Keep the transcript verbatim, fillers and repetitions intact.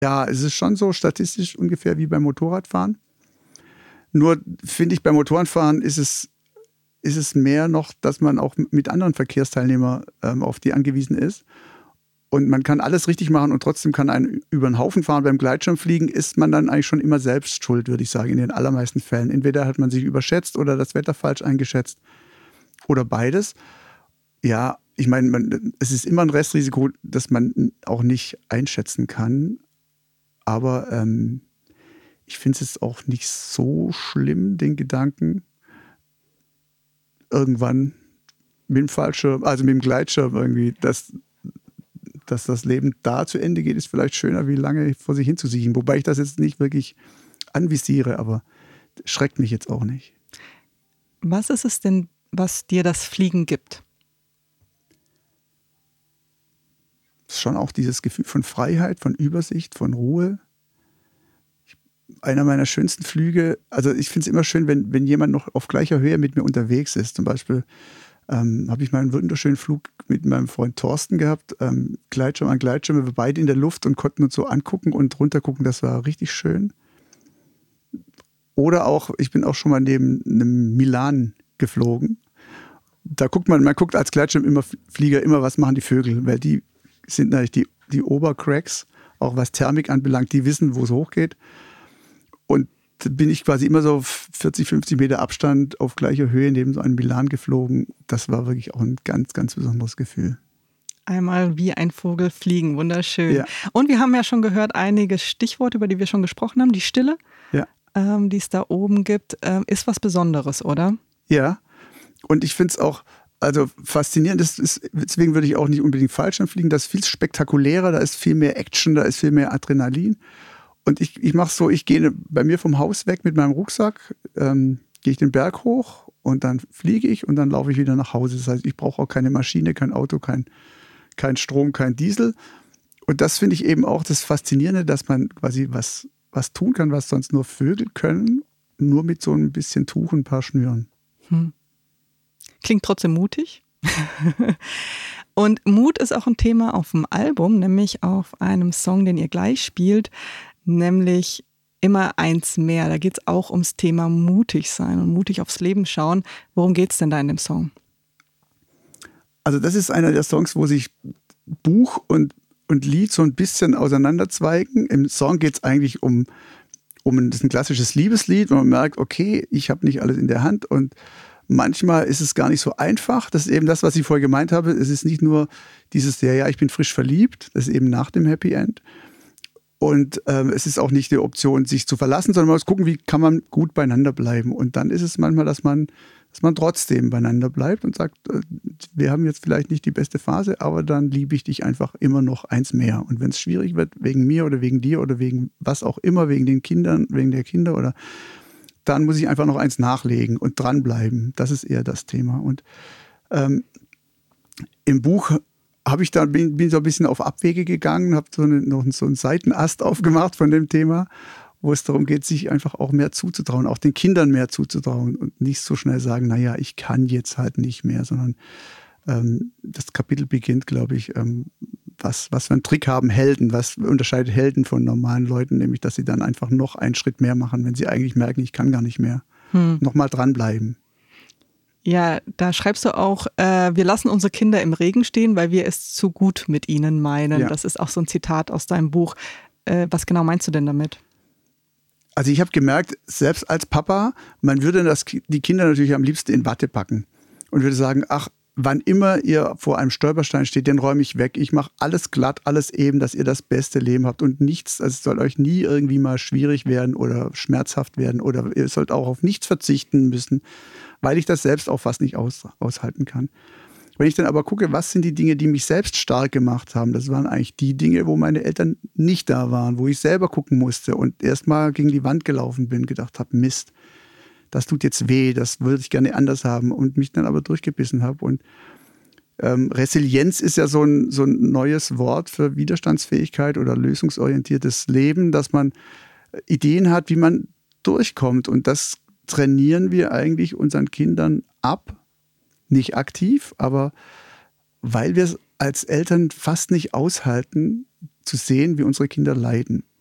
Ja, es ist schon so statistisch ungefähr wie beim Motorradfahren. Nur finde ich, beim Motorradfahren ist es, ist es mehr noch, dass man auch mit anderen Verkehrsteilnehmern ähm, auf die angewiesen ist. Und man kann alles richtig machen und trotzdem kann einen über den Haufen fahren. Beim Gleitschirmfliegen ist man dann eigentlich schon immer selbst schuld, würde ich sagen, in den allermeisten Fällen. Entweder hat man sich überschätzt oder das Wetter falsch eingeschätzt oder beides. Ja, ich meine, man, es ist immer ein Restrisiko, das man auch nicht einschätzen kann. Aber ähm, ich finde es jetzt auch nicht so schlimm, den Gedanken, irgendwann mit dem Fallschirm, also mit dem Gleitschirm irgendwie, dass, dass das Leben da zu Ende geht, ist vielleicht schöner, wie lange vor sich hinzusiechen. Wobei ich das jetzt nicht wirklich anvisiere, aber schreckt mich jetzt auch nicht. Was ist es denn, was dir das Fliegen gibt? Es ist schon auch dieses Gefühl von Freiheit, von Übersicht, von Ruhe. Einer meiner schönsten Flüge, also ich finde es immer schön, wenn, wenn jemand noch auf gleicher Höhe mit mir unterwegs ist. Zum Beispiel ähm, habe ich mal einen wunderschönen Flug mit meinem Freund Thorsten gehabt, ähm, Gleitschirm an Gleitschirm, wir waren beide in der Luft und konnten uns so angucken und runtergucken, das war richtig schön. Oder auch, ich bin auch schon mal neben einem Milan geflogen. Da guckt man, man guckt als Gleitschirmflieger immer, was machen die Vögel, weil die sind natürlich die, die Obercracks, auch was Thermik anbelangt, die wissen, wo es hochgeht. Und da bin ich quasi immer so auf vierzig, fünfzig Meter Abstand auf gleicher Höhe neben so einem Milan geflogen. Das war wirklich auch ein ganz, ganz besonderes Gefühl. Einmal wie ein Vogel fliegen, wunderschön. Ja. Und wir haben ja schon gehört, einige Stichworte, über die wir schon gesprochen haben. Die Stille, ja. ähm, die es da oben gibt, ähm, ist was Besonderes, oder? Ja, und ich finde es auch also faszinierend. Das ist, deswegen würde ich auch nicht unbedingt Fallschirm fliegen. Das ist viel spektakulärer, da ist viel mehr Action, da ist viel mehr Adrenalin. Und ich, ich mache so, ich gehe bei mir vom Haus weg mit meinem Rucksack, ähm, gehe ich den Berg hoch und dann fliege ich und dann laufe ich wieder nach Hause. Das heißt, ich brauche auch keine Maschine, kein Auto, kein, kein Strom, kein Diesel. Und das finde ich eben auch das Faszinierende, dass man quasi was, was tun kann, was sonst nur Vögel können, nur mit so ein bisschen Tuch und ein paar Schnüren. Hm. Klingt trotzdem mutig. Und Mut ist auch ein Thema auf dem Album, nämlich auf einem Song, den ihr gleich spielt, nämlich Immer eins mehr. Da geht es auch ums Thema mutig sein und mutig aufs Leben schauen. Worum geht es denn da in dem Song? Also das ist einer der Songs, wo sich Buch und, und Lied so ein bisschen auseinanderzweigen. Im Song geht es eigentlich um, um ein, das ist ein klassisches Liebeslied, wo man merkt, okay, ich habe nicht alles in der Hand und manchmal ist es gar nicht so einfach. Das ist eben das, was ich vorher gemeint habe. Es ist nicht nur dieses, ja, ja, ich bin frisch verliebt. Das ist eben nach dem Happy End. Und ähm, es ist auch nicht die Option, sich zu verlassen, sondern man muss gucken, wie kann man gut beieinander bleiben. Und dann ist es manchmal, dass man, dass man trotzdem beieinander bleibt und sagt, äh, wir haben jetzt vielleicht nicht die beste Phase, aber dann liebe ich dich einfach immer noch eins mehr. Und wenn es schwierig wird, wegen mir oder wegen dir oder wegen was auch immer, wegen den Kindern, wegen der Kinder oder dann muss ich einfach noch eins nachlegen und dranbleiben. Das ist eher das Thema. Und ähm, im Buch habe ich dann, bin, bin so ein bisschen auf Abwege gegangen, habe so, eine, noch so einen Seitenast aufgemacht von dem Thema, wo es darum geht, sich einfach auch mehr zuzutrauen, auch den Kindern mehr zuzutrauen und nicht so schnell sagen, naja, ich kann jetzt halt nicht mehr, sondern ähm, das Kapitel beginnt, glaube ich, ähm, was, was für einen Trick haben Helden, was unterscheidet Helden von normalen Leuten, nämlich, dass sie dann einfach noch einen Schritt mehr machen, wenn sie eigentlich merken, ich kann gar nicht mehr. Hm. Nochmal dranbleiben. Ja, da schreibst du auch, äh, wir lassen unsere Kinder im Regen stehen, weil wir es zu gut mit ihnen meinen. Ja. Das ist auch so ein Zitat aus deinem Buch. Äh, was genau meinst du denn damit? Also ich habe gemerkt, selbst als Papa, man würde das, die Kinder natürlich am liebsten in Watte packen und würde sagen, ach, wann immer ihr vor einem Stolperstein steht, den räume ich weg. Ich mache alles glatt, alles eben, dass ihr das beste Leben habt und nichts, also es soll euch nie irgendwie mal schwierig werden oder schmerzhaft werden oder ihr sollt auch auf nichts verzichten müssen, weil ich das selbst auch fast nicht aus, aushalten kann. Wenn ich dann aber gucke, was sind die Dinge, die mich selbst stark gemacht haben, das waren eigentlich die Dinge, wo meine Eltern nicht da waren, wo ich selber gucken musste und erstmal gegen die Wand gelaufen bin, gedacht habe, Mist, das tut jetzt weh, das würde ich gerne anders haben und mich dann aber durchgebissen habe. Und ähm, Resilienz ist ja so ein, so ein neues Wort für Widerstandsfähigkeit oder lösungsorientiertes Leben, dass man Ideen hat, wie man durchkommt. Und das trainieren wir eigentlich unseren Kindern ab. Nicht aktiv, aber weil wir es als Eltern fast nicht aushalten, zu sehen, wie unsere Kinder leiden.